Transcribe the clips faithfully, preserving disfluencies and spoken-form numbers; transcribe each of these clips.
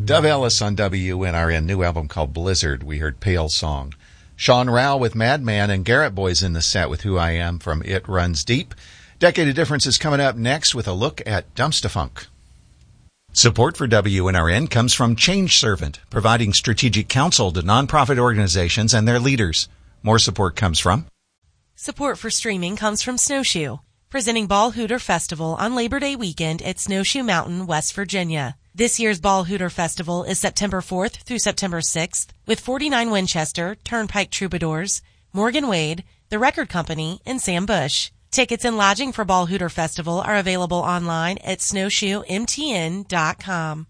Dove Ellis on W N R N, new album called Blizzard. We heard Pale Song. Sean Rao with Madman and Garrett Boys in the set with Who I Am from It Runs Deep. Decade of Difference is coming up next with a look at Dumpsta-Funk. Support for W N R N comes from Change Servant, providing strategic counsel to nonprofit organizations and their leaders. More support comes from... Support for streaming comes from Snowshoe, presenting Ball Hooter Festival on Labor Day weekend at Snowshoe Mountain, West Virginia. This year's Ball Hooter Festival is September fourth through September sixth with forty-nine Winchester, Turnpike Troubadours, Morgan Wade, The Record Company, and Sam Bush. Tickets and lodging for Ball Hooter Festival are available online at snowshoe m t n dot com.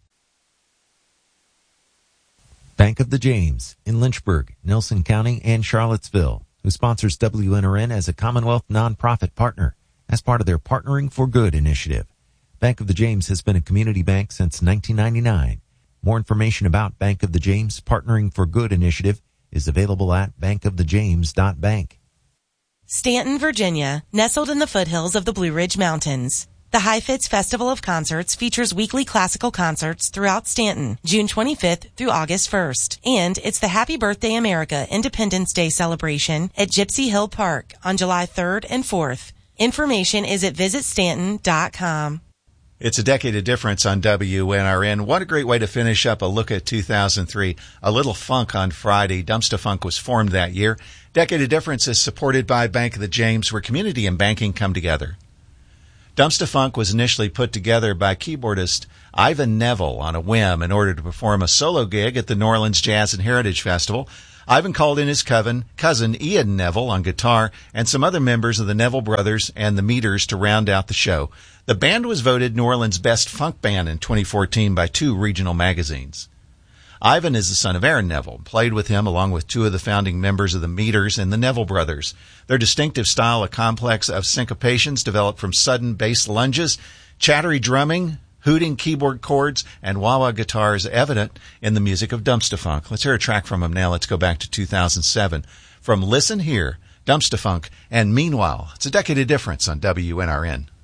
Bank of the James in Lynchburg, Nelson County, and Charlottesville, who sponsors W N R N as a Commonwealth nonprofit partner as part of their Partnering for Good initiative. Bank of the James has been a community bank since nineteen ninety-nine. More information about Bank of the James Partnering for Good initiative is available at bank of the james dot bank. Stanton, Virginia, nestled in the foothills of the Blue Ridge Mountains. The Heifetz Festival of Concerts features weekly classical concerts throughout Stanton, June twenty-fifth through August first. And it's the Happy Birthday America Independence Day celebration at Gypsy Hill Park on July third and fourth. Information is at visit stanton dot com. It's a decade of difference on W N R N. What a great way to finish up a look at two thousand three. A little funk on Friday. Dumpsta-Funk was formed that year. Decade of Difference is supported by Bank of the James, where community and banking come together. Dumpsta-Funk was initially put together by keyboardist Ivan Neville on a whim in order to perform a solo gig at the New Orleans Jazz and Heritage Festival. Ivan called in his cousin, cousin Ian Neville on guitar and some other members of the Neville Brothers and the Meters to round out the show. The band was voted New Orleans' best funk band in twenty fourteen by two regional magazines. Ivan is the son of Aaron Neville, played with him along with two of the founding members of the Meters and the Neville Brothers. Their distinctive style, a complex of syncopations developed from sudden bass lunges, chattery drumming, hooting keyboard chords, and wah-wah guitars evident in the music of Dumpsta-Funk. Let's hear a track from them now. Let's go back to two thousand seven. From Listen Here, Dumpsta-Funk, and Meanwhile. It's a decade of difference on W N R N.